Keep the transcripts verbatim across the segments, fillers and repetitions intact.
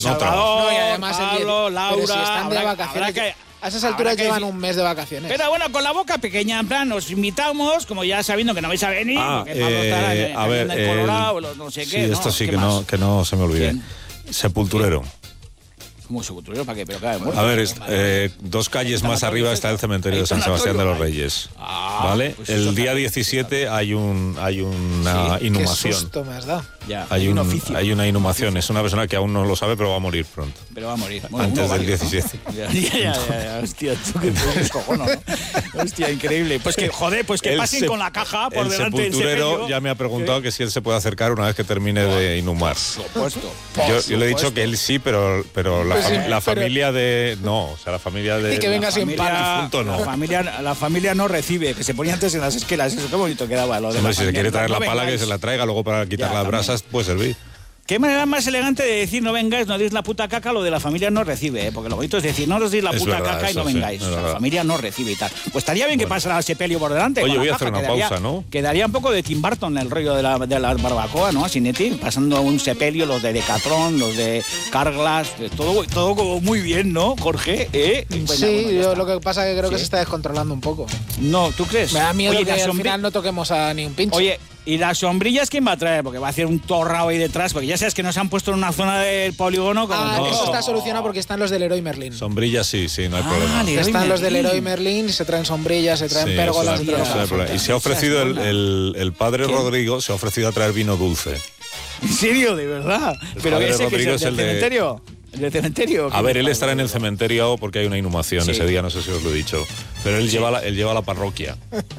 No Salvador, No, y además el Pablo, diez- Laura... pero si están de habrá- vacaciones. habrá que- A esas habrá alturas que llevan decir- un mes de vacaciones. Pero bueno, con la boca pequeña, en plan, os invitamos, como ya sabiendo que no vais a venir, Ah, porque Pablo eh, estará en, a ver, en el eh, Colorado, los no sé Sí, qué, ¿no? esto sí ¿Qué que más? no, que no se me olvide. ¿Quién? Sepulturero. ¿Cómo sepulturero? ¿Para qué? Pero claro, A ver, es- eh, dos calles más arriba está el cementerio de San Sebastián de los Reyes. Ah, ¿Vale? pues eso El día está- diecisiete hay un hay una Qué inhumación. susto me has dado. Ya, Hay, un, oficio. hay una inhumación. Es una persona que aún no lo sabe, pero va a morir pronto. Pero va a morir. Bueno, Antes uno del vale, ¿no? diecisiete. Ya, ya, ya, ya, hostia, tú que te descojono, ¿no? Hostia, increíble. Pues que, joder, pues que El pasen sep- con la caja por el delante del sepulturero sepelio. ya me ha preguntado que si él se puede acercar una vez que termine de inhumar. Por supuesto. Yo, yo le he dicho que él sí, pero, pero la, Pues sí, fam- la pero- familia de... No, o sea, la familia de... Y que venga La sin familia, pan. difunto no. la, familia, la familia no recibe, que se ponía antes en las esquelas. Eso, qué bonito quedaba lo de Hombre, la si se familia. quiere traer No la pala, que vengáis. se la traiga, luego para quitar Ya, las también. brasas puede servir. Qué manera más elegante de decir no vengáis, no deis la puta caca, lo de la familia no recibe, ¿eh? Porque lo bonito es decir no os deis la Es puta verdad, caca y eso no sí, vengáis. es O sea, la verdad. familia no recibe y tal. Pues estaría bien que Bueno. pasara el sepelio por delante. Oye, con voy la a hacer caja, una quedaría- pausa, ¿no? Quedaría un poco de Tim Burton el rollo de la, de la barbacoa, ¿no? Sinetti, pasando un sepelio, los de Decathlon, los de Carglass, de todo, todo como muy bien, ¿no, Jorge? ¿Eh? Bueno, Sí, bueno, ya yo está. lo que pasa es que creo que Sí. se está descontrolando un poco. No, ¿tú crees? Me da miedo Oye, que la al sombri- final no toquemos a ni un pinche. Oye, ¿y las sombrillas quién va a traer? Porque va a hacer un torrao ahí detrás, porque ya sabes que nos han puesto en una zona del polígono como... ah, no. eso está solucionado porque están los del Leroy Merlin. Sombrillas sí, sí, no hay Ah, problema. Leroy Están los del Merlin. Leroy Merlin, se traen sombrillas, se traen Sí, pérgolas. eso de no hay- todo. eso no hay problema. Y se ha ofrecido el, el- el padre ¿Quién? Rodrigo, se ha ofrecido a traer vino dulce. ¿En serio? ¿De verdad? ¿Pero padre ese que es Rodrigo el es del el de- cementerio? ¿El del cementerio? A ver, él estará en el cementerio porque hay una inhumación Sí. ese día, no sé si os lo he dicho. Pero él, lleva, la, él lleva la parroquia.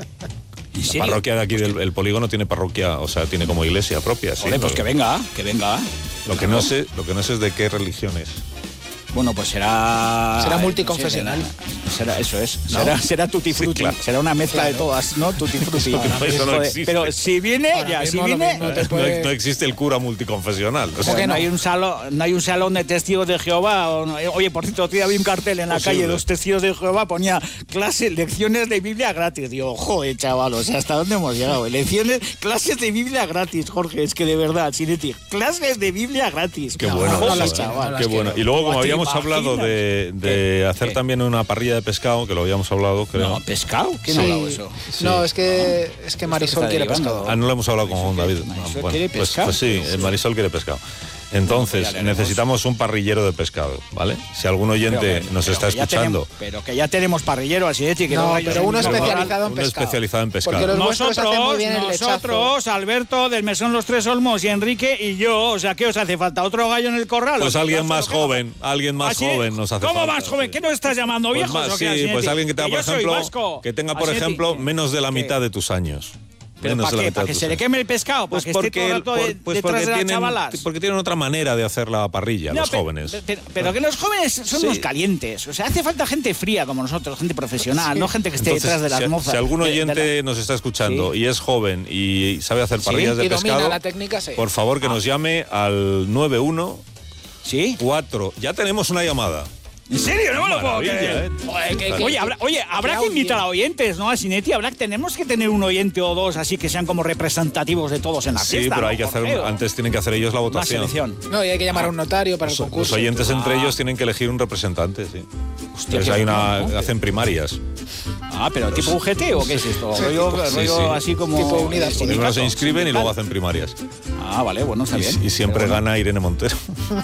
¿En La serio? parroquia de aquí del el polígono tiene parroquia, o sea, tiene como iglesia propia. Sí, Joder, pues pero que venga, que venga. Lo que, no sé, lo que no sé es de qué religión es. Bueno, pues será... Será multiconfesional. Será, eso es. Será, será tutti frutti. Sí, claro. Será una mezcla de todas, ¿no? Tutti frutti. Eso no Joder, existe. pero si viene, Ahora ya, si mismo lo viene... mismo te No, puede- no existe el cura multiconfesional. O sea, Porque que no no? hay un salón, no hay un salón de testigos de Jehová. O no- oye, por cierto, otro día había un cartel en la Posible. calle de los testigos de Jehová, ponía clases, lecciones de Biblia gratis. Digo, joder, chaval, o sea, ¿hasta dónde hemos llegado? Lecciones, clases de Biblia gratis, Jorge, es que de verdad, Sinetti, clases de Biblia gratis. Qué No, bueno, no, no joder, las quiero, no las qué bueno. quiero. Y luego, como ¿Te habíamos imaginas? hablado de, de ¿Qué? hacer ¿Qué? también una parrilla de pescado, que lo habíamos hablado, creo. No, ¿pescado? ¿Quién ha Sí. hablado eso? No, es que, es que Marisol está quiere derivando. pescado. Ah, no lo hemos hablado con David. Marisol Ah, bueno, quiere pues, pescado. pues sí, el Marisol quiere pescado. Entonces, Ya le haremos. necesitamos un parrillero de pescado, ¿vale? Si algún oyente Pero, nos pero está que ya escuchando, tenemos- pero que ya tenemos parrillero, así de que No, vaya pero sin uno normal. especializado en uno pescado. especializado en pescado. Porque los vuestros hacen muy Nosotros, bien el lechazo. nosotros, Alberto del Mesón Los Tres Olmos y Enrique y yo, o sea, ¿qué os hace falta? ¿Otro gallo en el corral? Pues ¿O alguien qué? más ¿O qué? joven, alguien más ¿Así? joven nos hace ¿Cómo falta. más joven? ¿Qué nos estás llamando, Pues viejos? más, o qué, sí, Asinetti? pues alguien que tenga, Que por yo soy ejemplo, vasco. que tenga, por Asinetti, ejemplo, ¿qué? menos de la ¿Qué? mitad de tus años. ¿Pero Menos para de la qué? mitad ¿Para de que tus se le años. queme el pescado? ¿Para Pues que esté todo el rato por- de- pues detrás porque de las tienen, chavalas? porque tienen otra manera de hacer la parrilla, No, los pero- jóvenes. Pero, pero que los jóvenes son Sí. unos calientes. O sea, hace falta gente fría como nosotros, gente profesional, Sí. no gente que esté Entonces, detrás de las si, mozas. si algún de- de oyente la- nos está escuchando Sí. y es joven y sabe hacer Sí, parrillas de y domina pescado, la técnica, sí. por favor que nos llame al nueve uno ¿Sí? cuatro. Ya tenemos una llamada. ¿En serio? No me lo puedo Maravilla, creer. ¿eh? Joder, que- que- Oye, habrá, oye, habrá qué que invitar a audio. oyentes, ¿no? A Sinetti, habrá, tenemos que tener un oyente o dos así que sean como representativos de todos en la Sí, fiesta. pero ¿no? hay que hacer, Jorge, un- o- antes tienen que hacer ellos la Una votación. selección. No, y hay que llamar a un notario para el Los, los concurso. oyentes entre Ah. ellos tienen que elegir un representante, sí. Hostia, Entonces qué hay una, bueno, ¿no? hacen primarias. Ah, pero tipo U G T o qué es esto? Sí, rollo tipo- sí, rollo sí. así como. Tipo Unidas Podemos. Primero se sindicato, inscriben y luego sindical. hacen primarias. Ah, vale, bueno, está bien. Y, y siempre Pero bueno. gana Irene Montero.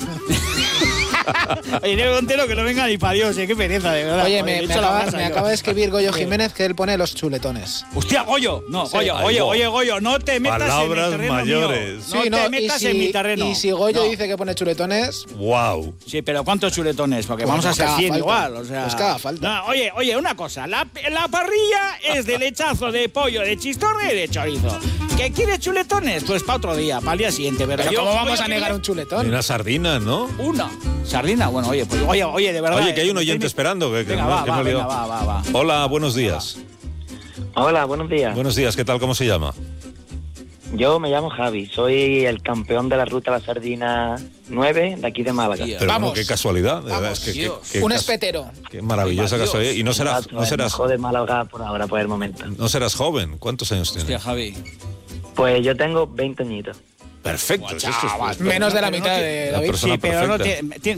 Oye, Diego Montero, que no venga ni para Dios, eh, qué pereza, de verdad. Oye, Joder, me, he me hecho la acaba, brasa me yo. acaba de escribir Goyo Jiménez que él pone los chuletones. Hostia, Goyo, no, Goyo, Ahí oye, va. oye, Goyo, no te metas Palabras en mi terreno mayores. mío. Sí, No te y metas si, en mi terreno. Y si Goyo No. dice que pone chuletones, ¡Wow! Sí, pero ¿cuántos chuletones? Porque Pues vamos a no ser haga cien falta. igual, o sea... Pues que haga falta. No, oye, oye, una cosa, la, la parrilla es de lechazo, de pollo, de chistorra y de chorizo. ¿Qué quieres chuletones? Pues para otro día, para el día siguiente, pero, pero yo ¿cómo voy vamos a pedir negar un Y chuletón? unas sardinas, ¿no? Una. ¿Sardina? Bueno, oye, pues, oye, oye, de verdad... Oye, que hay un eh, oyente tiene- esperando. Que, que Venga, no- va, que va, no le- venga, va, va, va. Hola, buenos días. Hola, buenos días. Buenos días, ¿qué tal? ¿Cómo se llama? Yo me llamo Javi, soy el campeón de la Ruta a la Sardina nueve de aquí de Málaga. Tío. Pero Vamos. bueno, qué casualidad. De verdad, Vamos, es que, Dios. que- que Un cas- espetero. Qué maravillosa Dios. casualidad. Y no serás, Exacto, no el serás, mejor de Málaga por ahora, por el momento. no serás joven. ¿Cuántos años tienes? Hostia, Javi. Pues yo tengo veinte añitos. perfecto. Eso es- chaval, es- Menos de la pero no mitad te- de La David. persona Sí, pero no perfecta. te-